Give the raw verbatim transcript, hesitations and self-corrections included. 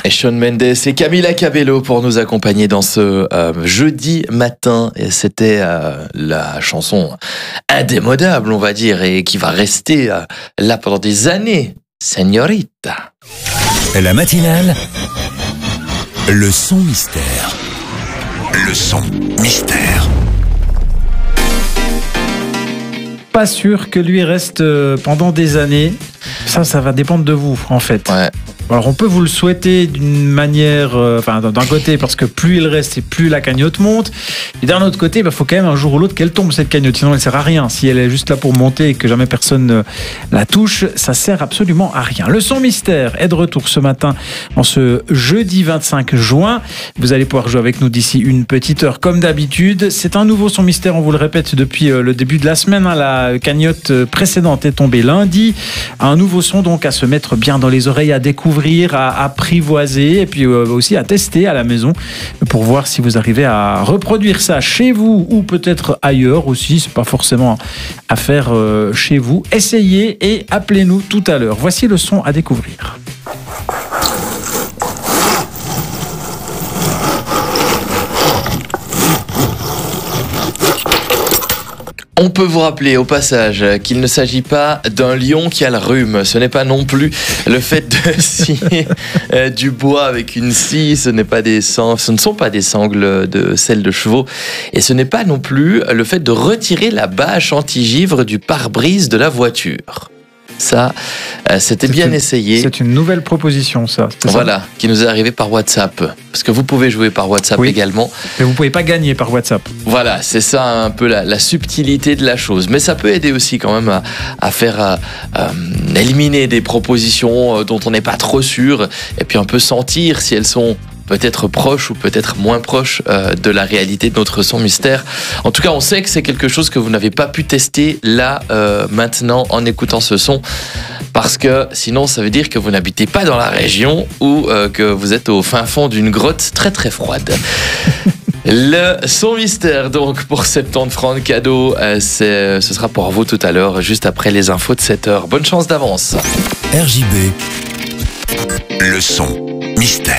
Et Shawn Mendes et Camila Cabello pour nous accompagner dans ce euh, jeudi matin. Et c'était euh, la chanson indémodable, on va dire, et qui va rester euh, là pendant des années. Señorita. La matinale, le son mystère. Le son mystère. Pas sûr que lui reste pendant des années. Ça, ça va dépendre de vous, en fait. Ouais. Alors, on peut vous le souhaiter d'une manière, euh, enfin, d'un côté, parce que plus il reste et plus la cagnotte monte. Et d'un autre côté, il bah, faut quand même un jour ou l'autre qu'elle tombe, cette cagnotte. Sinon, elle sert à rien. Si elle est juste là pour monter et que jamais personne ne la touche, ça sert absolument à rien. Le son mystère est de retour ce matin, en ce jeudi vingt-cinq juin. Vous allez pouvoir jouer avec nous d'ici une petite heure, comme d'habitude. C'est un nouveau son mystère, on vous le répète depuis le début de la semaine. Hein. La cagnotte précédente est tombée lundi. Un nouveau son, donc, à se mettre bien dans les oreilles, à découvrir, à apprivoiser et puis aussi à tester à la maison pour voir si vous arrivez à reproduire ça chez vous ou peut-être ailleurs aussi. C'est pas forcément à faire chez vous. Essayez et appelez-nous tout à l'heure. Voici le son à découvrir. On peut vous rappeler au passage qu'il ne s'agit pas d'un lion qui a le rhume. Ce n'est pas non plus le fait de scier euh, du bois avec une scie. Ce n'est pas des sang- ce ne sont pas des sangles de selle de chevaux. Et ce n'est pas non plus le fait de retirer la bâche anti-givre du pare-brise de la voiture. Ça, euh, c'était C'est bien une, essayé. C'est une nouvelle proposition, ça. Voilà, ça qui nous est arrivé par WhatsApp. Parce que vous pouvez jouer par WhatsApp oui. également. Mais vous pouvez pas gagner par WhatsApp. Voilà, c'est ça un peu la, la subtilité de la chose. Mais ça peut aider aussi quand même à, à faire à, à éliminer des propositions dont on n'est pas trop sûr. Et puis on peut sentir si elles sont peut-être proches ou peut-être moins proches euh, de la réalité de notre son mystère. En tout cas, on sait que c'est quelque chose que vous n'avez pas pu tester là, euh, maintenant, en écoutant ce son. Parce que sinon, ça veut dire que vous n'habitez pas dans la région ou euh, que vous êtes au fin fond d'une grotte très très froide. Le son mystère, donc, pour soixante-dix francs de cadeau, euh, c'est, ce sera pour vous tout à l'heure, juste après les infos de sept heures. Bonne chance d'avance. R J B, le son mystère.